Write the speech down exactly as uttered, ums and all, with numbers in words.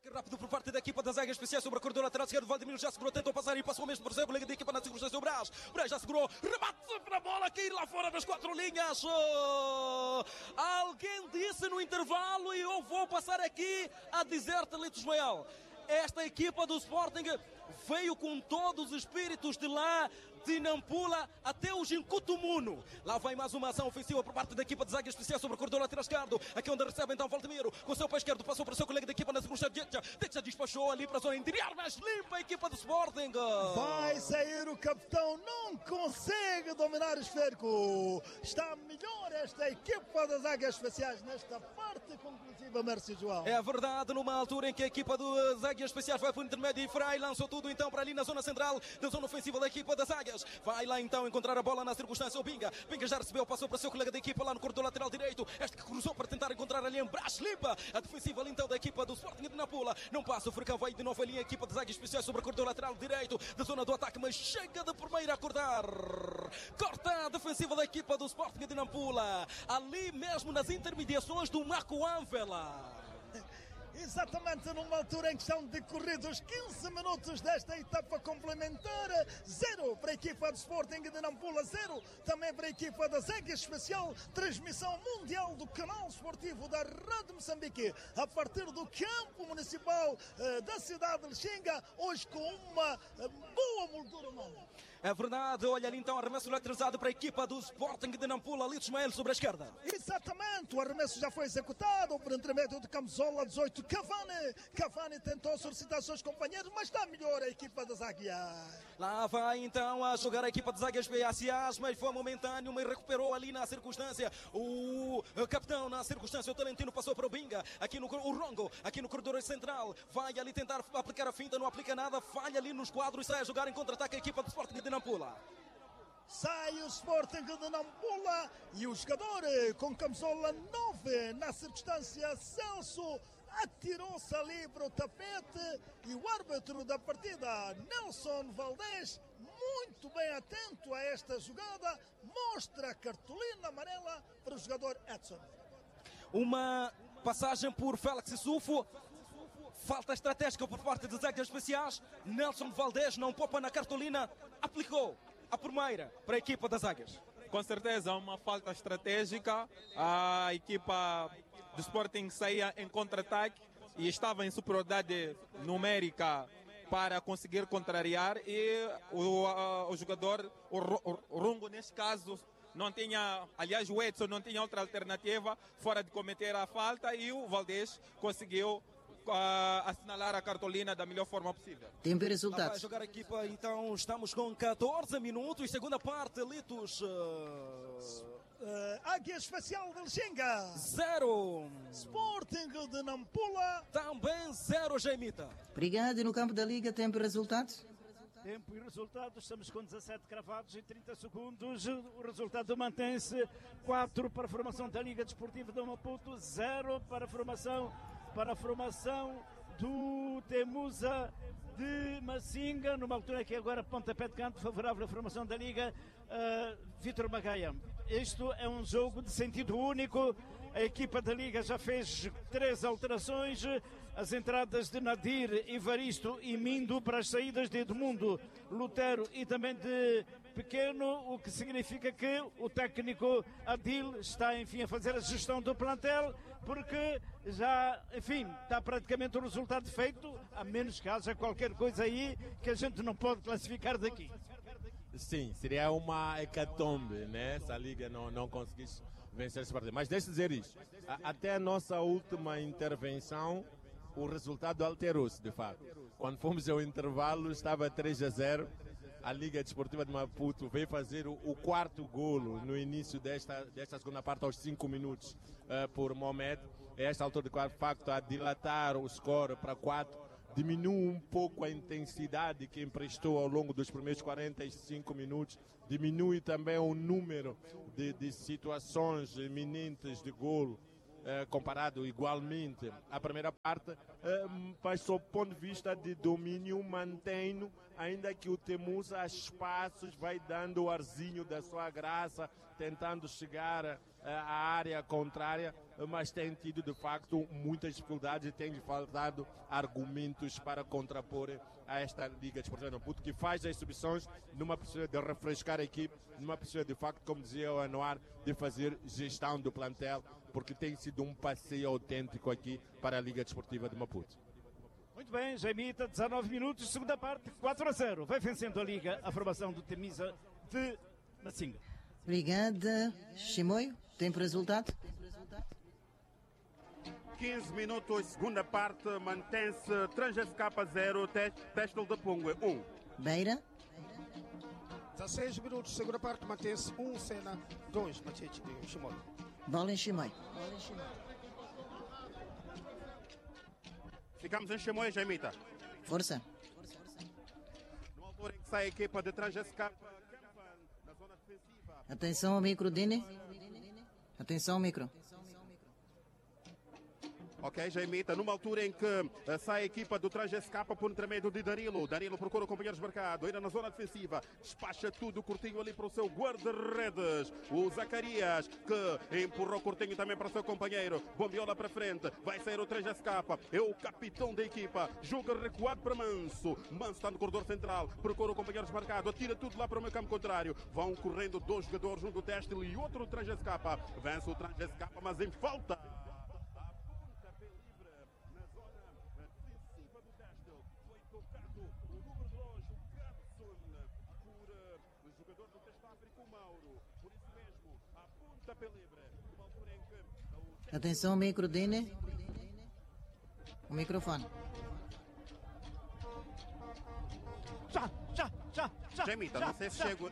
Rápido por parte da equipa das Águias Especiais sobre a corredor lateral esquerdo. Valdemiro já segurou, tentou passar e passou mesmo por seu colega da equipa na circunstância. O Brás, o Brás já segurou, rebate para a bola cair lá fora das quatro linhas. Oh! Alguém disse no intervalo e eu vou passar aqui a dizer-te, Litos Leal. Esta equipa do Sporting veio com todos os espíritos de lá, de Nampula até o Jincutumuno. Lá vai mais uma ação ofensiva por parte da equipa das Águias Especiais sobre o corredor lateral esquerdo. Aqui onde recebe então Valdemiro com o seu pé esquerdo, passou para o seu colega da equipa na circunstância. Deixa, despachou ali para a zona interior, mas limpa a equipa do Sporting. Vai sair o capitão, não consegue dominar o esférico. Está melhor esta equipa das Águias Especiais nesta parte conclusiva, Mércio João. É verdade, numa altura em que a equipa das Águias Especiais vai para o intermédio e Frei lançou tudo então para ali na zona central da zona ofensiva da equipa das Águias. Vai lá então encontrar a bola na circunstância. O Binga, Binga já recebeu, passou para o seu colega da equipa lá no corredor lateral direito. Este que cruzou para tentar encontrar ali em Brás, limpa a defensiva ali então da equipa do Sporting de Nampula. Não passa, o Furcão vai de novo ali a equipa das Águias Especiais sobre o corredor lateral direito da zona do ataque, mas chega de primeira a cortar. Corta a defensiva da equipa do Sporting de Nampula, ali mesmo nas intermediações do Marco Ânvela. Exatamente numa altura em que estão decorridos quinze minutos desta etapa complementar. Zero para a equipa do Sporting de Nampula, zero também para a equipa das Águias Especial. Transmissão mundial do canal esportivo da Rádio Moçambique a partir do campo municipal eh, da cidade de Lixinga, hoje com uma eh, boa moldura humana. É verdade, olha ali então arremesso lateralizado para a equipa do Sporting de Nampula, ali Ismael sobre a esquerda. Exatamente, o arremesso já foi executado por intermédio de camisola dezoito, Cavani. Cavani tentou solicitar seus companheiros, mas está melhor a equipa das Águias. Lá vai então a jogar a equipa das Águias Especiais, mas foi momentâneo, mas recuperou ali na circunstância. O capitão na circunstância, o Talentino passou para o Binga, aqui no o Rongo, aqui no corredor central. Vai ali tentar aplicar a finta, não aplica nada, falha ali nos quadros e sai a jogar em contra-ataque a equipa do Sporting de Nampula. Sai o Sporting de Nampula e o jogador com camisola nove na circunstância, Celso, atirou-se ali para o tapete e o árbitro da partida, Nelson Valdés, muito bem atento a esta jogada, mostra a cartolina amarela para o jogador Edson. Uma passagem por Félix Sufo. Falta estratégica por parte das Águias Especiais. Nelson Valdés não poupa na cartolina, aplicou a primeira para a equipa das Águias. Com certeza, uma falta estratégica. A equipa do Sporting saía em contra-ataque e estava em superioridade numérica para conseguir contrariar, e o, a, o jogador, o, o, o Rungo, neste caso, não tinha, aliás o Edson não tinha outra alternativa fora de cometer a falta, e o Valdés conseguiu Uh, assinalar a cartolina da melhor forma possível. Tempo e resultados. Vai jogar a equipa, então estamos com catorze minutos, segunda parte, Litos. Uh... Uh, Águia Especial de Lixinga. Zero. Sporting de Nampula. Também zero, Jaimita. Obrigado. E no campo da Liga, tempo e resultados? Tempo e resultados, estamos com dezassete cravados e trinta segundos. O resultado mantém-se: quatro para a formação da Liga Desportiva de Maputo, zero para a formação para a formação do Temusa de Massinga, numa altura que agora pontapé de canto favorável à formação da Liga. uh, Vítor Magaia. Isto é um jogo de sentido único. A equipa da Liga já fez três alterações: as entradas de Nadir, Ivaristo e Mindo para as saídas de Edmundo, Lutero e também de Pequeno, o que significa que o técnico Adil está, enfim, a fazer a gestão do plantel, porque já, enfim, está praticamente o resultado feito, a menos que haja qualquer coisa aí que a gente não pode classificar daqui. Sim, seria uma hecatombe, né? Se a Liga não, não conseguisse vencer esse partido. Mas deixa eu dizer isto, a, até a nossa última intervenção, o resultado alterou-se, de fato. Quando fomos ao intervalo, estava três a zero. A Liga Desportiva de Maputo veio fazer o, o quarto golo no início desta, desta segunda parte, aos cinco minutos, uh, por Mohamed. A esta altura, de facto, a dilatar o score para quatro. Diminui um pouco a intensidade que emprestou ao longo dos primeiros quarenta e cinco minutos. Diminui também o número de, de situações iminentes de golo, Eh, comparado igualmente à primeira parte, eh, mas sob o ponto de vista de domínio mantém, ainda que o Temusa a espaços vai dando o arzinho da sua graça, tentando chegar a área contrária, mas tem tido de facto muitas dificuldades e tem faltado argumentos para contrapor a esta Liga Desportiva de Maputo, que faz as exibições numa pessoa de refrescar a equipe, numa pessoa de facto, como dizia o Anuar, de fazer gestão do plantel, porque tem sido um passeio autêntico aqui para a Liga Desportiva de Maputo. Muito bem, Jaimita, dezanove minutos, segunda parte, quatro a zero. Vai vencendo a Liga, a formação do Temisa de Massinga. Obrigada. Chimoio, tempo resultado? quinze minutos, segunda parte, mantém-se Transescap zero, Testel de Pungue um. Beira. dezasseis minutos, segunda parte, mantém-se um, Sena dois, Machete de Chimoio. Bola em Chimoio. Ficamos em Chimoio, Jaimita. Força. No altura em que sai a equipa de Transescap, na zona defensiva. Atenção ao micro, Dini. Atenção ao micro. Ok, Jaimita, numa altura em que uh, sai a equipa do Transescapa por intermédio de Danilo. Danilo procura o companheiro desmarcado, ainda na zona defensiva. Despacha tudo curtinho ali para o seu guarda-redes. O Zacarias, que empurrou curtinho também para o seu companheiro. Bombiola para frente, vai sair o Transescapa. É o capitão da equipa. Joga recuado para Manso. Manso está no corredor central, procura o companheiro desmarcado. Atira tudo lá para o meio campo contrário. Vão correndo dois jogadores, um do Testel e outro do Transescapa. Vence o Transescapa, mas em falta. Atenção ao micro, Dini. O microfone. Já, já, já, já. Jaimita, não sei se chego.